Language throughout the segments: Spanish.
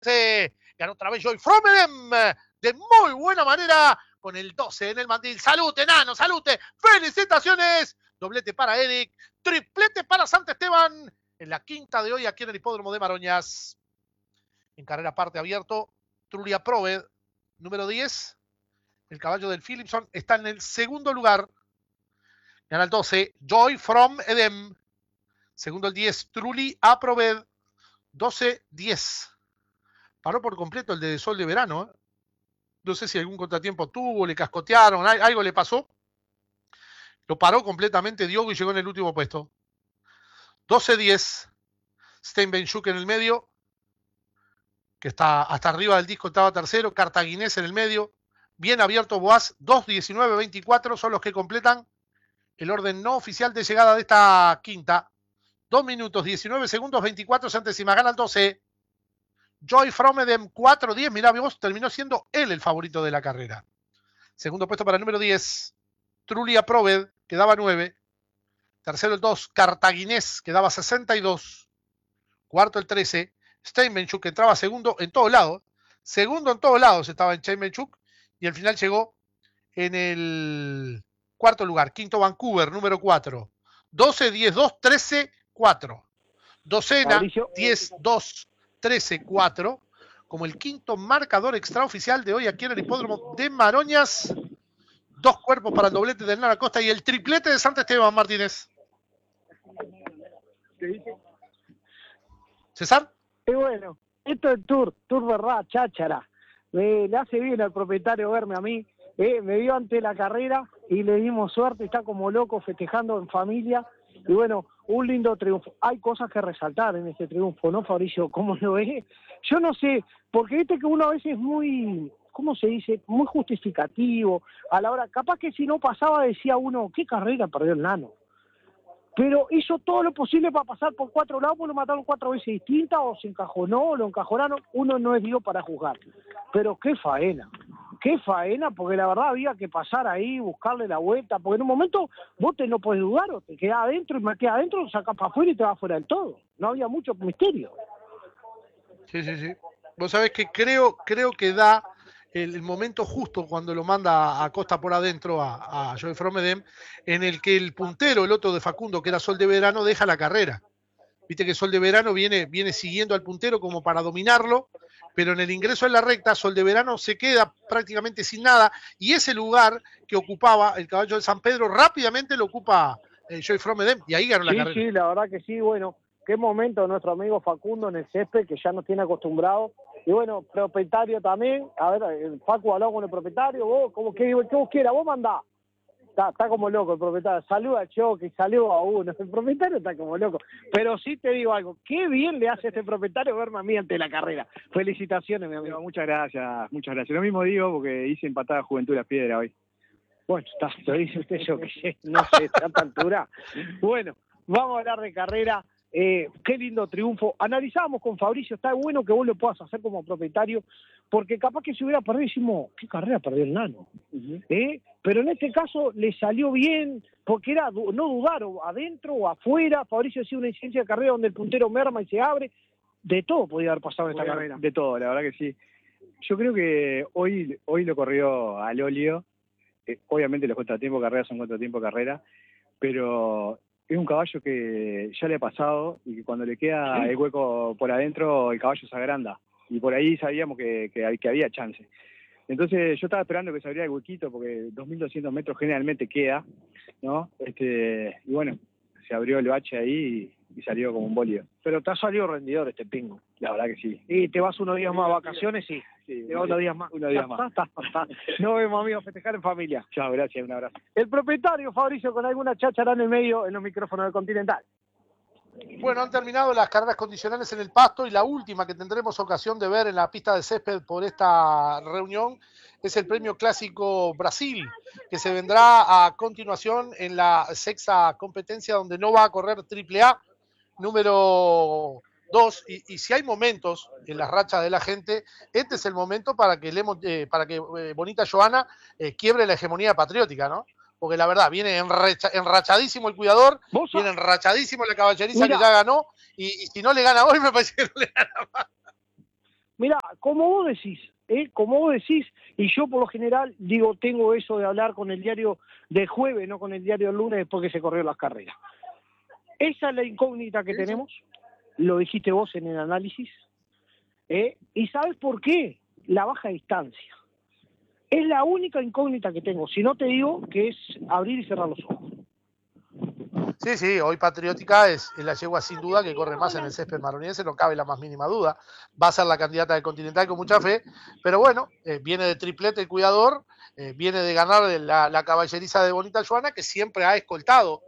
Ganó otra vez Joy Fromedem de muy buena manera con el 12 en el mandil. ¡Salute, Nano! ¡Salute! ¡Felicitaciones! Doblete para Eric, triplete para Sant Esteban en la quinta de hoy aquí en el Hipódromo de Maroñas. En carrera parte abierto, Trulia Proved, número 10. El caballo del Philipson está en el segundo lugar. Gana el 12, Joy from Edem. Segundo el 10, Trulli Aproved. 12-10. Paró por completo el de Sol de Verano. No sé si algún contratiempo tuvo, le cascotearon, algo le pasó. Lo paró completamente Diogo y llegó en el último puesto. 12-10. Steinbenchuk en el medio, que está hasta arriba del disco, estaba tercero. Cartaginés en el medio. Bien abierto Boaz. 2-19-24 son los que completan el orden no oficial de llegada de esta quinta. 2 minutos, 19 segundos, 24 centésimas. Gana el 12. Joy Fromedem 4-10. Mirá vos, terminó siendo él el favorito de la carrera. Segundo puesto para el número 10. Trulia Proved, que daba 9. Tercero el 2. Cartaginés, que daba 62. Cuarto el 13. Steinbenchuk, que entraba segundo en todos lados. Segundo en todos lados estaba en Steinbenchuk. Y al final llegó en el cuarto lugar. Quinto Vancouver, número 4. 12, 10, 2, 13, 4. Docena, Mauricio. 10, 2, 13, 4. Como el quinto marcador extraoficial de hoy aquí en el Hipódromo de Maroñas. 2 cuerpos para el doblete de Hernán Acosta y el triplete de Sant Esteban Martínez. ¿Qué dice? ¿César? Y bueno, esto es Tour verdad, cháchara. Le hace bien al propietario verme a mí. Me vio ante la carrera y le dimos suerte, está como loco festejando en familia. Y bueno, un lindo triunfo. Hay cosas que resaltar en este triunfo, ¿no, Fabricio? ¿Cómo lo ves? Yo no sé, porque viste que uno a veces es muy, ¿cómo se dice? Muy justificativo. A la hora, capaz que si no pasaba decía uno, ¿qué carrera perdió el Nano? Pero hizo todo lo posible para pasar por 4 lados, pues lo mataron 4 veces distintas, o se encajonó, o lo encajonaron. Uno no es Dios para juzgar. Pero qué faena, porque la verdad había que pasar ahí, buscarle la vuelta, porque en un momento vos no podés dudar, o te quedás adentro, y me quedás adentro, sacás para afuera y te vas fuera del todo. No había mucho misterio. Sí. Vos sabés que creo que da el momento justo cuando lo manda a Costa por adentro a Joy Fromedem, en el que el puntero, el otro de Facundo, que era Sol de Verano, deja la carrera. Viste que Sol de Verano viene siguiendo al puntero como para dominarlo, pero en el ingreso en la recta, Sol de Verano se queda prácticamente sin nada, y ese lugar que ocupaba el caballo de San Pedro rápidamente lo ocupa Joy Fromedem, y ahí ganó la carrera. Sí, la verdad que sí, bueno, qué momento nuestro amigo Facundo en el césped, que ya nos tiene acostumbrado. Y bueno, propietario también, a ver, Facu habló con el propietario, vos, ¿qué vos quieras? Vos mandá. Está como loco el propietario, saluda a Choque, saluda a uno, el propietario está como loco. Pero sí te digo algo, qué bien le hace a este propietario verme a mí ante la carrera. Felicitaciones, mi amigo. Muchas gracias. Lo mismo digo porque hice empatada Juventud Las Piedras hoy. Bueno, lo dice usted, yo que sé, no sé, a tanta altura. Bueno, vamos a hablar de carrera. Qué lindo triunfo. Analizábamos con Fabricio, está bueno que vos lo puedas hacer como propietario, porque capaz que si hubiera perdido, decimos, ¿qué carrera perdió el Nano? Pero en este caso le salió bien, porque era no dudar, o adentro o afuera. Fabricio decía una incidencia de carrera donde el puntero merma y se abre. De todo podía haber pasado en esta carrera. De todo, la verdad que sí. Yo creo que hoy lo corrió al óleo. Obviamente los contratiempos de carrera son contratiempos de carrera, pero es un caballo que ya le ha pasado y que cuando le queda el hueco por adentro, el caballo se agranda. Y por ahí sabíamos que había chance. Entonces yo estaba esperando que se abriera el huequito, porque 2.200 metros generalmente queda, ¿no? Y bueno, se abrió el bache ahí y salió como un bólido. Pero te ha salido rendidor este pingo. La verdad que sí. Y te vas unos días más a vacaciones, sí. Te vas unos días más. Nos vemos, amigos, festejar en familia. Chao, gracias, un abrazo. El propietario, Fabricio, con alguna cháchara en el medio, en los micrófonos del Continental. Bueno, han terminado las carreras condicionales en el pasto, y la última que tendremos ocasión de ver en la pista de césped por esta reunión es el Premio Clásico Brasil, que se vendrá a continuación en la sexta competencia, donde no va a correr AAA número 2, y si hay momentos en las rachas de la gente, este es el momento para que Bonita Joana quiebre la hegemonía patriótica, ¿no? Porque la verdad, viene enrachadísimo el cuidador, viene enrachadísimo la caballeriza. Mirá, que ya ganó, y si no le gana hoy, me parece que no le gana más. Mirá, como vos decís, y yo por lo general digo, tengo eso de hablar con el diario del jueves, no con el diario del lunes después que se corrió las carreras. Esa es la incógnita que tenemos, lo dijiste vos en el análisis, y ¿sabes por qué? La baja distancia. Es la única incógnita que tengo, si no te digo que es abrir y cerrar los ojos. Sí, hoy Patriótica es la yegua sin duda que corre más en el césped maroniense, no cabe la más mínima duda. Va a ser la candidata del Continental con mucha fe, pero bueno, viene de triplete el cuidador, viene de ganar la caballeriza de Bonita Joana, que siempre ha escoltado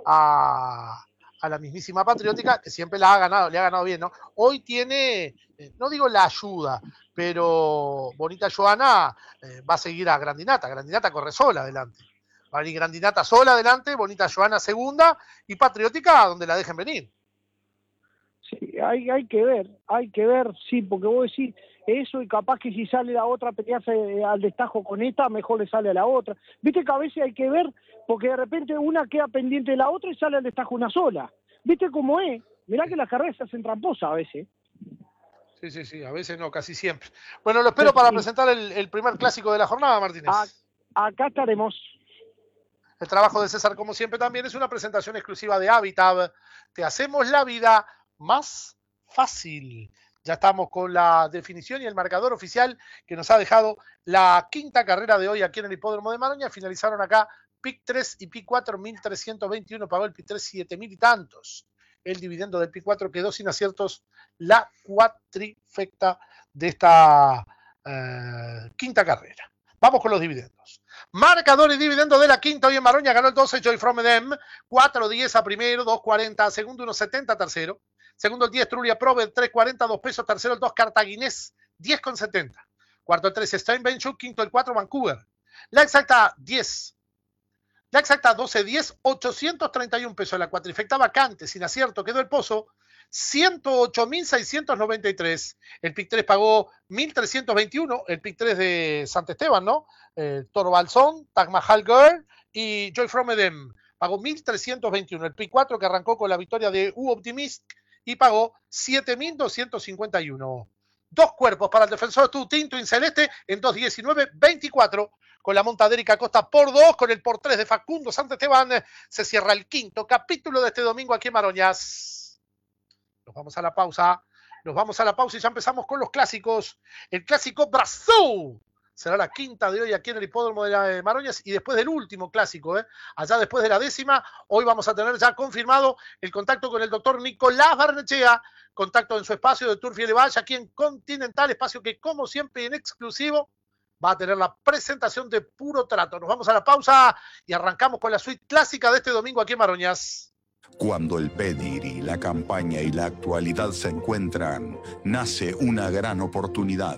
a la mismísima Patriótica, que siempre le ha ganado bien, ¿no? Hoy tiene, no digo la ayuda, pero Bonita Joana va a seguir a Grandinata. Grandinata corre sola adelante. Va a venir Grandinata sola adelante, Bonita Joana segunda y Patriótica donde la dejen venir. Sí, hay que ver, sí, porque vos decís eso y capaz que si sale la otra a pelearse al destajo con esta, mejor le sale a la otra. Viste que a veces hay que ver, porque de repente una queda pendiente de la otra y sale al destajo una sola. Viste cómo es, mirá que las carreras se hacen tramposas a veces. Sí, a veces no, casi siempre. Bueno, lo espero para presentar el primer clásico de la jornada, Martínez. Acá estaremos. El trabajo de César, como siempre, también es una presentación exclusiva de Habitat. Te hacemos la vida más fácil. Ya estamos con la definición y el marcador oficial que nos ha dejado la quinta carrera de hoy aquí en el Hipódromo de Maroña. Finalizaron acá PIC 3 y PIC 4, 1.321. Pagó el PIC 3 7.000 y tantos. El dividendo del PIC 4 quedó sin aciertos la cuatrifecta de esta quinta carrera. Vamos con los dividendos. Marcador y dividendo de la quinta hoy en Maroña. Ganó el 12 Joy From Edem, 4.10 a primero, 2.40 a segundo, 1.70 a tercero. Segundo el 10 Trulia Prover, 3.40, 2 pesos. Tercero el 2 Cartaginés, 10.70. Cuarto el 3 Steinbenchuk, quinto el 4 Vancouver. La exacta 10. La exacta 12.10, 831 pesos. La cuatrifecta vacante, sin acierto, quedó el pozo. 108.693. El PIC 3 pagó 1.321. El PIC 3 de Sant Esteban, ¿no? Toro Balsón, Taj Mahal Girl y Joy From Edem. Pagó 1.321. El PIC 4 que arrancó con la victoria de U Optimist y pagó 7.251. Dos cuerpos para el defensor Tu Tinto en Celeste en 2.19.24. Con la monta de Erika Costa por 2, con el por 3 de Facundo Sant Esteban. Se cierra el quinto capítulo de este domingo aquí en Maroñas. Nos vamos a la pausa y ya empezamos con los clásicos. El clásico Brasil será la quinta de hoy aquí en el Hipódromo de Maroñas y después del último clásico, allá después de la 10ª, hoy vamos a tener ya confirmado el contacto con el doctor Nicolás Barnechea, contacto en su espacio de Turf y Elevage aquí en Continental, espacio que como siempre en exclusivo va a tener la presentación de Puro Trato. Nos vamos a la pausa y arrancamos con la suite clásica de este domingo aquí en Maroñas. Cuando el pedigrí, la campaña y la actualidad se encuentran, nace una gran oportunidad.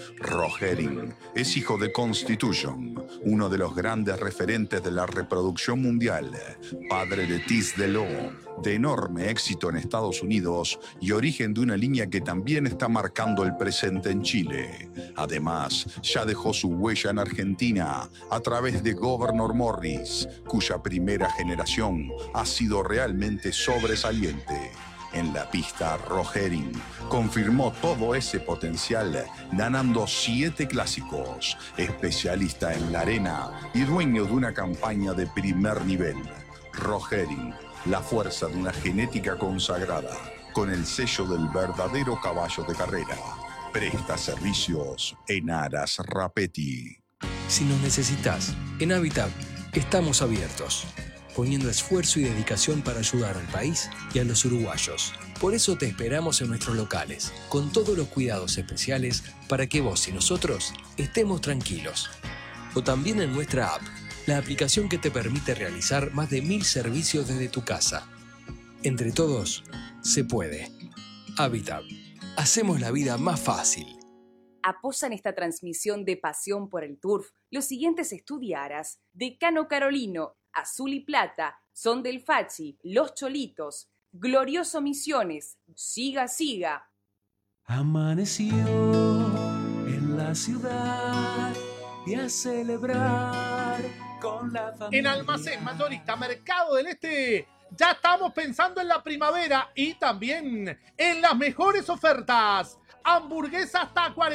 Rohering es hijo de Constitution, uno de los grandes referentes de la reproducción mundial, padre de Tis Delot, de enorme éxito en Estados Unidos y origen de una línea que también está marcando el presente en Chile. Además, ya dejó su huella en Argentina a través de Governor Morris, cuya primera generación ha sido realmente sobresaliente. En la pista, Rohering confirmó todo ese potencial, ganando 7 clásicos, especialista en la arena y dueño de una campaña de primer nivel. Rohering, la fuerza de una genética consagrada, con el sello del verdadero caballo de carrera. Presta servicios en Aras Rapetti. Si nos necesitas, en Habitat estamos abiertos, poniendo esfuerzo y dedicación para ayudar al país y a los uruguayos. Por eso te esperamos en nuestros locales, con todos los cuidados especiales para que vos y nosotros estemos tranquilos. O también en nuestra app, la aplicación que te permite realizar más de 1.000 servicios desde tu casa. Entre todos, se puede. Habitat. Hacemos la vida más fácil. Apoyan esta transmisión de pasión por el turf los siguientes estudiaras: Decano Carolino, Azul y Plata, Son del Fachi, Los Cholitos, Glorioso Misiones, Siga Siga. Amaneció en la ciudad y a celebrar con la familia. En Almacén Mayorista Mercado del Este ya estamos pensando en la primavera y también en las mejores ofertas. hamburguesas tacuares.